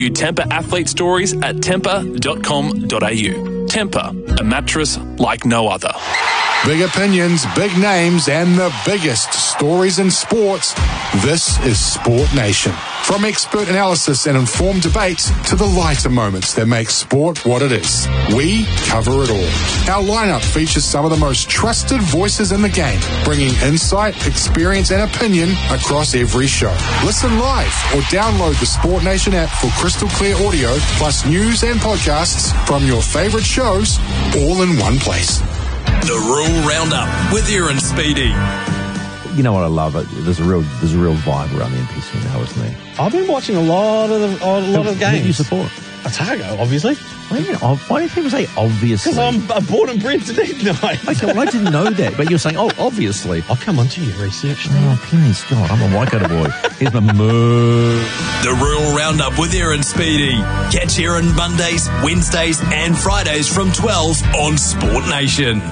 Tempur athlete stories at tempur.com.au. Tempur, a mattress like no other. Big opinions, big names, and the biggest stories in sports. This is Sport Nation. From expert analysis and informed debates to the lighter moments that make sport what it is, we cover it all. Our lineup features some of the most trusted voices in the game, bringing insight, experience, and opinion across every show. Listen live or download the Sport Nation app for crystal clear audio, plus news and podcasts from your favorite shows, all in one place. The Rural Roundup with Aaron Speedy. You know what I love? There's a real vibe around the NPC now, isn't there? I've been watching a lot of games. Who do you support? Otago, obviously. Why do people say obviously? Because I'm born and bred to Night. Okay, well, I didn't know that, but you're saying, obviously. I'll come onto your research now. Oh, please, God, I'm a Waikato boy. Here's my moo. The Rural Roundup with Aaron Speedy. Catch Aaron Mondays, Wednesdays and Fridays from 12 on Sport Nation.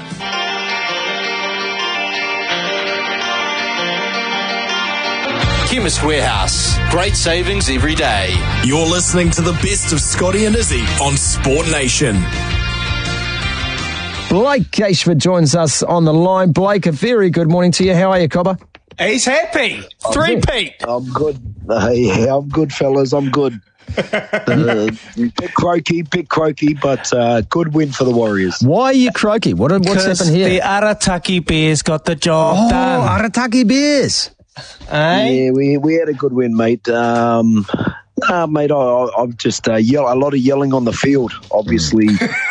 Chemist Warehouse. Great savings every day. You're listening to the best of Scotty and Izzy on Sport Nation. Blake Gashford joins us on the line. Blake, a very good morning to you. How are you, Cobber? He's happy. Three-peat. I'm good. Hey, I'm good, fellas. I'm good. Bit croaky, but good win for the Warriors. Why are you croaky? What's happened here? The Arataki Bears got the job done. Arataki Bears. Yeah, we had a good win, mate. Mate, I've just a lot of yelling on the field, obviously.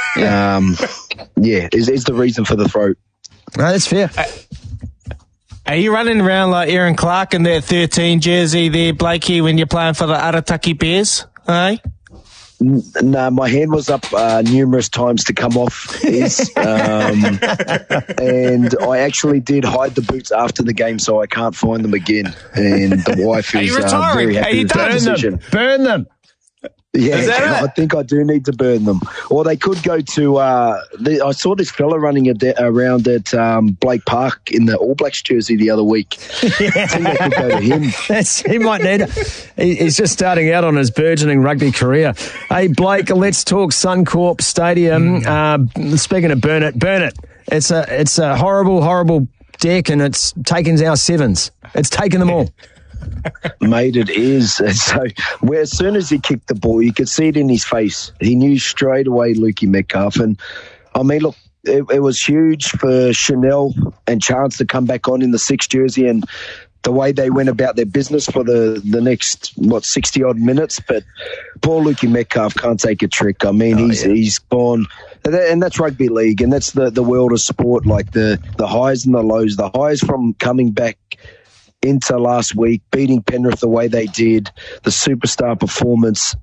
Is the reason for the throat. No, that's fair. Are you running around like Aaron Clark in that 13 jersey there, Blakey, when you're playing for the Arataki Bears? Eh? No, my hand was up numerous times to come off his, and I actually did hide the boots after the game, so I can't find them again. And the wife is very happy with that decision. Burn them. Yeah, I think I do need to burn them. Or they could go to. I saw this fella running around at Blake Park in the All Blacks jersey the other week. I think they could go to him. He might need it. He's just starting out on his burgeoning rugby career. Hey, Blake, let's talk Suncorp Stadium. Speaking of burn it. It's a horrible deck, and it's taken our sevens. It's taken them all. Mate, it is. So, as soon as he kicked the ball, you could see it in his face. He knew straight away Lukey Metcalf. And, I mean, look, it was huge for Chanel and Chance to come back on in the 6 jersey, and the way they went about their business for the next, 60-odd minutes. But poor Lukey Metcalf can't take a trick. I mean, he's gone. And that's rugby league, and that's the world of sport, like the highs and the lows. The highs from coming back into last week, beating Penrith the way they did, the superstar performance,